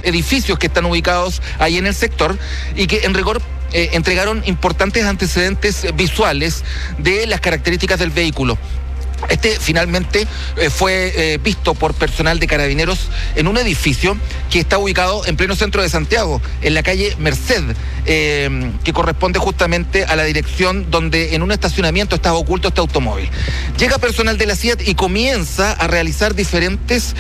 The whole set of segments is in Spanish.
edificios que están ubicados ahí en el sector y que en rigor entregaron importantes antecedentes visuales de las características del vehículo. Este finalmente fue visto por personal de Carabineros en un edificio que está ubicado en pleno centro de Santiago, en la calle Merced, que corresponde justamente a la dirección donde en un estacionamiento estaba oculto este automóvil. Llega personal de la CIAT y comienza a realizar diferentes,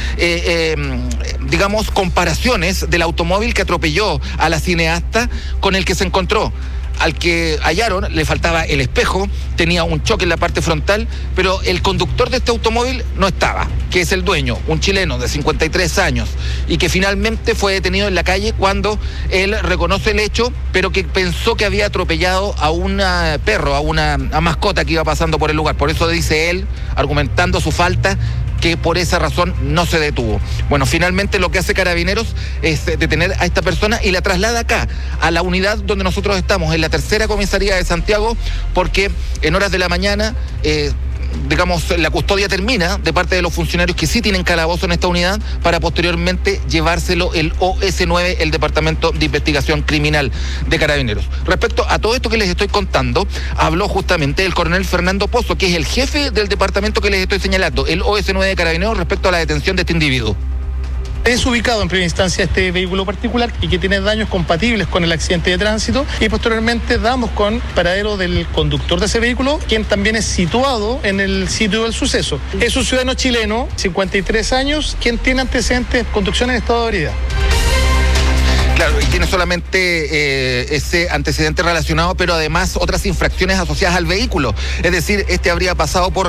comparaciones del automóvil que atropelló a la cineasta con el que se encontró. Al que hallaron le faltaba el espejo, tenía un choque en la parte frontal, pero el conductor de este automóvil no estaba, que es el dueño, un chileno de 53 años, y que finalmente fue detenido en la calle cuando él reconoce el hecho, pero que pensó que había atropellado a un perro, a una mascota que iba pasando por el lugar. Por eso dice él, argumentando su falta, que por esa razón no se detuvo. Bueno, finalmente lo que hace Carabineros es detener a esta persona y la traslada acá, a la unidad donde nosotros estamos, en la tercera comisaría de Santiago, porque en horas de la mañana la custodia termina de parte de los funcionarios que sí tienen calabozo en esta unidad para posteriormente llevárselo el OS9, el Departamento de Investigación Criminal de Carabineros. Respecto a todo esto que les estoy contando, habló justamente el coronel Fernando Pozo, que es el jefe del departamento que les estoy señalando, el OS9 de Carabineros, respecto a la detención de este individuo. Es ubicado en primera instancia este vehículo particular y que tiene daños compatibles con el accidente de tránsito, y posteriormente damos con paradero del conductor de ese vehículo, quien también es situado en el sitio del suceso. Es un ciudadano chileno, 53 años, quien tiene antecedentes de conducción en estado de ebriedad. Claro, y tiene solamente ese antecedente relacionado, pero además otras infracciones asociadas al vehículo. Es decir, este habría pasado por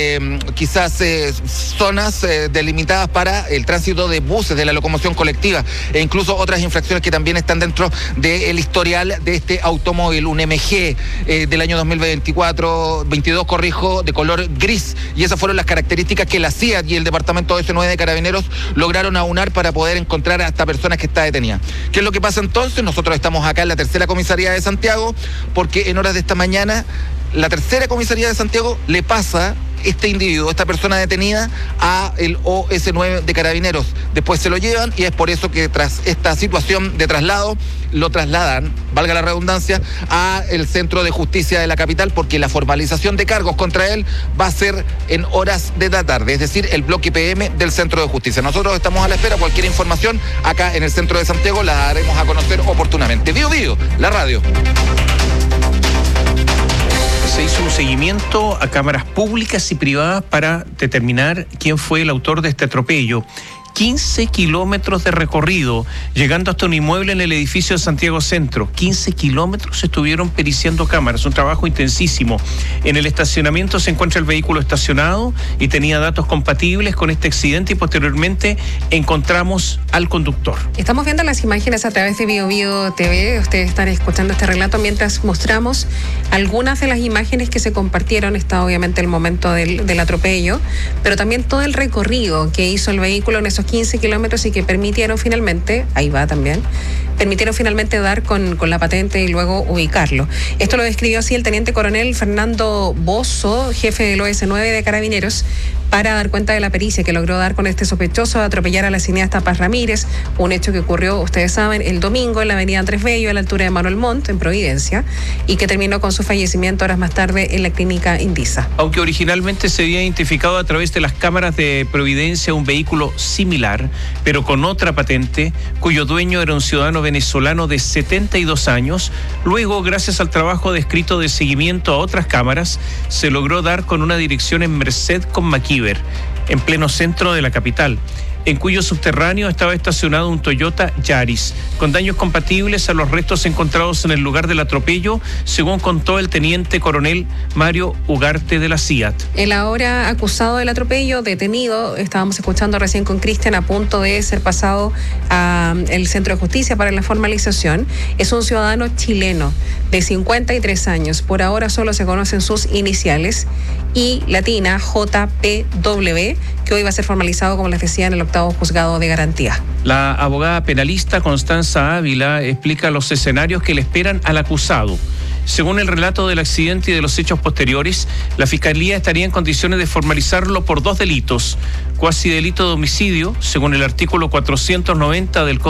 zonas delimitadas para el tránsito de buses, de la locomoción colectiva, e incluso otras infracciones que también están dentro del historial de este automóvil, un MG del año 2022, de color gris. Y esas fueron las características que la CIAT y el Departamento OS9 de Carabineros lograron aunar para poder encontrar a esta persona que está detenida. ¿Qué es lo que pasa entonces? Nosotros estamos acá en la tercera comisaría de Santiago porque en horas de esta mañana la tercera comisaría de Santiago le pasa este individuo, esta persona detenida, a el OS9 de Carabineros. Después se lo llevan y es por eso que tras esta situación de traslado lo trasladan, valga la redundancia, a el Centro de Justicia de la capital, porque la formalización de cargos contra él va a ser en horas de la tarde, es decir, el bloque PM del Centro de Justicia. Nosotros estamos a la espera. Cualquier información acá en el centro de Santiago la daremos a conocer oportunamente. Bio, la radio. Se hizo un seguimiento a cámaras públicas y privadas para determinar quién fue el autor de este atropello. 15 kilómetros de recorrido, llegando hasta un inmueble en el edificio de Santiago Centro. 15 kilómetros estuvieron periciando cámaras, un trabajo intensísimo. En el estacionamiento se encuentra el vehículo estacionado y tenía datos compatibles con este accidente, y posteriormente encontramos al conductor. Estamos viendo las imágenes a través de Bio TV. Ustedes están escuchando este relato mientras mostramos algunas de las imágenes que se compartieron. Está obviamente el momento del atropello, pero también todo el recorrido que hizo el vehículo en esos 15 kilómetros y que permitieron finalmente dar con la patente y luego ubicarlo. Esto lo describió así el teniente coronel Fernando Pozo, jefe del OS9 de Carabineros, para dar cuenta de la pericia que logró dar con este sospechoso de atropellar a la cineasta Paz Ramírez, un hecho que ocurrió, ustedes saben, el domingo en la avenida Andrés Bello, a la altura de Manuel Montt, en Providencia, y que terminó con su fallecimiento horas más tarde en la clínica Indisa. Aunque originalmente se había identificado a través de las cámaras de Providencia un vehículo similar, pero con otra patente, cuyo dueño era un ciudadano venezolano de 72 años, luego, gracias al trabajo descrito de seguimiento a otras cámaras, se logró dar con una dirección en Merced con Maquíver, en pleno centro de la capital, en cuyo subterráneo estaba estacionado un Toyota Yaris, con daños compatibles a los restos encontrados en el lugar del atropello, según contó el teniente coronel Mario Ugarte de la CIAT. El ahora acusado del atropello, detenido, estábamos escuchando recién con Cristian, a punto de ser pasado al Centro de Justicia para la formalización, es un ciudadano chileno de 53 años. Por ahora solo se conocen sus iniciales y latina JPW, que hoy va a ser formalizado, como les decía, en el octavo juzgado de garantía. La abogada penalista Constanza Ávila explica los escenarios que le esperan al acusado. Según el relato del accidente y de los hechos posteriores, la Fiscalía estaría en condiciones de formalizarlo por 2 delitos: cuasi delito de homicidio, según el artículo 490 del